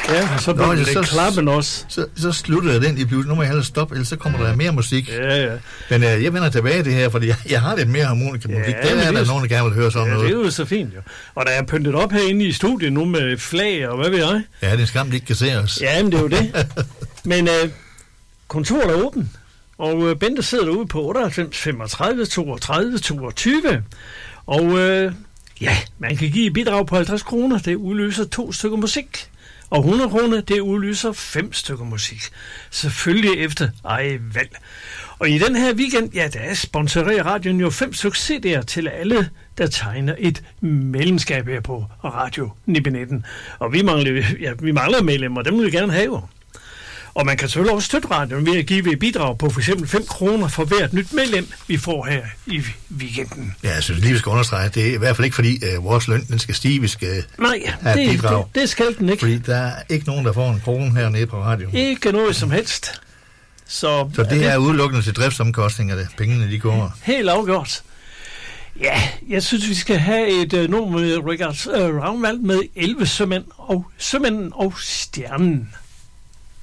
Ja, så blev det klappen også. Så sluttede den i pludselig. Nu må jeg hellere stoppe, ellers så kommer der mere musik. Ja. Men jeg vender tilbage til det her, fordi jeg har lidt mere harmonikamusik. Ja, det er der nogen, der gerne vil høre sådan noget. Det er jo så fint, jo. Og der er pyntet op herinde i studiet nu med flag og hvad ved jeg. Ja, det er skam, de ikke kan se os. Ja, men det er jo det. Men kontoret er åbent, og Bente sidder derude på 98 35 32 22. Og man kan give et bidrag på 50 kroner. Det udløser 2 stykker musik. Og 100 kroner, det udløser 5 stykker musik. Selvfølgelig efter valg. Og i den her weekend, der sponsorerer radioen jo 5 stykker CD'er til alle, der tegner et medlemskab her på Radio 19. Og vi mangler medlemmer, dem vil vi gerne have. Og man kan selvfølgelig også støtte radioen ved at give et bidrag på for eksempel 5 kroner for hvert nyt medlem, vi får her i weekenden. Ja, jeg synes lige, vi skal understrege, det er i hvert fald ikke fordi vores løn den skal stige, vi skal have et bidrag. Det skal den ikke. Fordi der er ikke nogen, der får en krone hernede på radioen. Ikke noget som helst. Så det er udelukkende til driftsomkostninger, det pengene de går. Helt afgjort. Ja, jeg synes, vi skal have et nummer med Richard Ragnvald med 11 sømænd og Stjernen.